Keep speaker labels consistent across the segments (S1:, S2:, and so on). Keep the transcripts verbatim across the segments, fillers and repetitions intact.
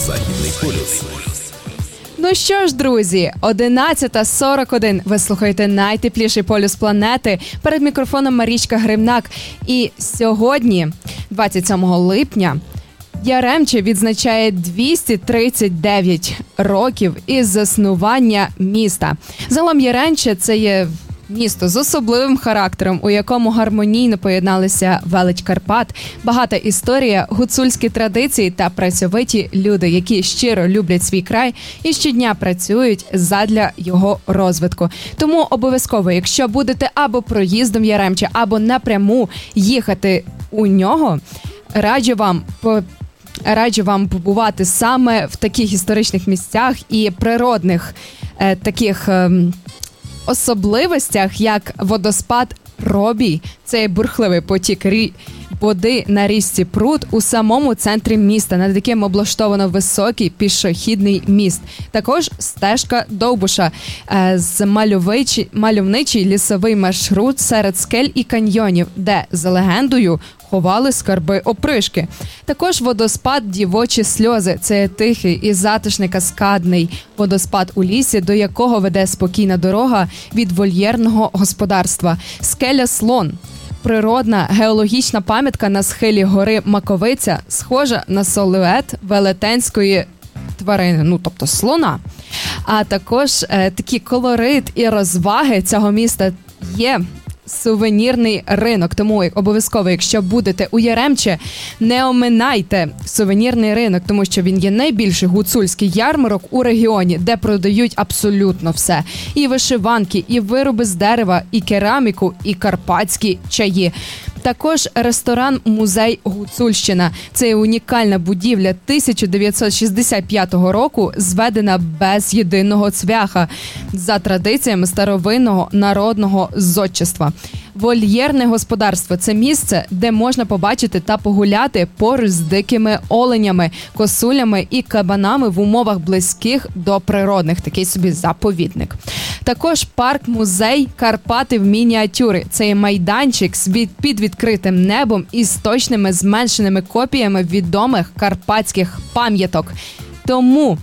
S1: Західний полюс.
S2: Ну що ж, друзі, одинадцята сорок один. Ви слухаєте найтепліший полюс планети. Перед мікрофоном Марічка Гримнак. І сьогодні, двадцять сьомого липня, Яремче відзначає двісті тридцять дев'ять років із заснування міста. Загалом Яремче – це є місто з особливим характером, у якому гармонійно поєдналися велич Карпат, багата історія, гуцульські традиції та працьовиті люди, які щиро люблять свій край і щодня працюють задля його розвитку. Тому обов'язково, якщо будете або проїздом Яремче, або напряму їхати у нього, раджу вам по Раджу вам побувати саме в таких історичних місцях і природних е, таких е, особливостях, як водоспад Робій. Це бурхливий потік рі... води на річці Прут у самому центрі міста, над яким облаштовано високий пішохідний міст. Також стежка Довбуша, е, з мальовичий, мальовничий лісовий маршрут серед скель і каньйонів, де, за легендою, ховали скарби опришки. Також водоспад Дівочі сльози. Це тихий і затишний каскадний водоспад у лісі, до якого веде спокійна дорога від вольєрного господарства. Скеля Слон. Природна геологічна пам'ятка на схилі гори Маковиця, схожа на силует велетенської тварини, ну тобто слона. А також е, такий колорит і розваги цього міста є сувенірний ринок. Тому обов'язково, якщо будете у Яремче, не оминайте сувенірний ринок, тому що він є найбільший гуцульський ярмарок у регіоні, де продають абсолютно все. І вишиванки, і вироби з дерева, і кераміку, і карпатські чаї. Також ресторан-музей Гуцульщина. Це унікальна будівля тисяча дев'ятсот шістдесят п'ятого року, зведена без єдиного цвяха, за традиціями старовинного народного зодчества. Вольєрне господарство – це місце, де можна побачити та погуляти поруч з дикими оленями, косулями і кабанами в умовах близьких до природних. Такий собі заповідник. Також парк-музей Карпати в мініатюрі. Це є майданчик під відкритим небом із точними зменшеними копіями відомих карпатських пам'яток. Тому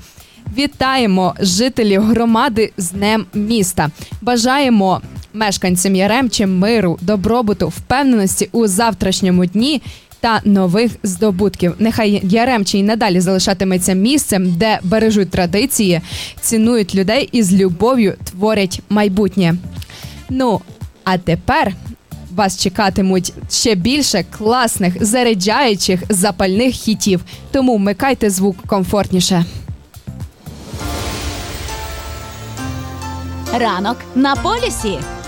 S2: вітаємо жителів громади з Днем міста. Бажаємо мешканцям Яремче миру, добробуту, впевненості у завтрашньому дні та нових здобутків. Нехай Яремче й надалі залишатиметься місцем, де бережуть традиції, цінують людей і з любов'ю творять майбутнє. Ну, а тепер вас чекатимуть ще більше класних, заряджаючих, запальних хітів. Тому вмикайте звук комфортніше.
S3: Ранок на полюсі.